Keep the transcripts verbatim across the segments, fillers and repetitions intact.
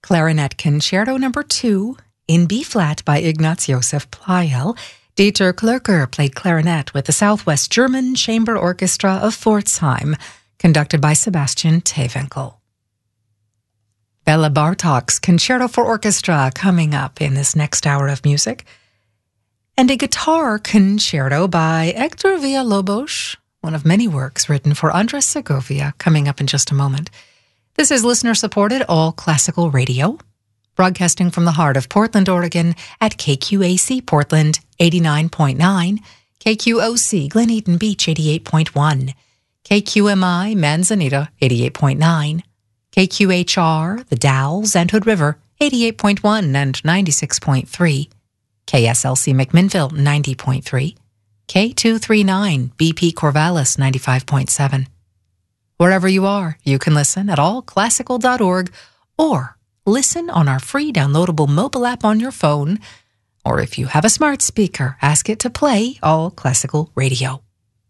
Clarinet Concerto Number two in B-flat by Ignaz Josef Pleyel. Dieter Klöcker played clarinet with the Southwest German Chamber Orchestra of Pforzheim, conducted by Sebastian Teewinkel. Bela Bartok's Concerto for Orchestra coming up in this next hour of music. And a guitar concerto by Hector Villalobos, one of many works written for Andres Segovia, coming up in just a moment. This is listener-supported all-classical radio, broadcasting from the heart of Portland, Oregon at K Q A C Portland eighty-nine point nine, K Q O C Glen Eden Beach eighty-eight point one, K Q M I Manzanita eighty-eight point nine, K Q H R The Dalles and Hood River eighty-eight point one and ninety-six point three, K S L C McMinnville ninety point three, K two thirty-nine B P Corvallis ninety-five point seven. Wherever you are, you can listen at all classical dot org or listen on our free downloadable mobile app on your phone, or if you have a smart speaker, ask it to play All Classical Radio.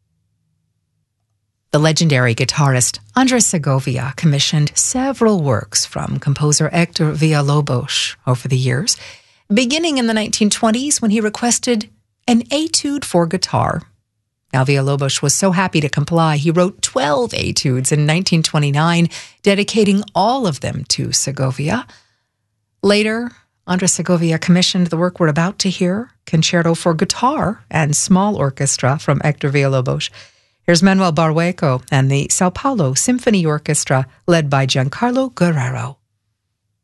The legendary guitarist Andres Segovia commissioned several works from composer Hector Villalobos over the years, beginning in the nineteen twenties when he requested an etude for guitar. Now, Villalobos was so happy to comply, he wrote twelve etudes in nineteen twenty-nine, dedicating all of them to Segovia. Later, Andres Segovia commissioned the work we're about to hear, Concerto for Guitar and Small Orchestra from Hector Villalobos. Here's Manuel Barrueco and the Sao Paulo Symphony Orchestra, led by Giancarlo Guerrero.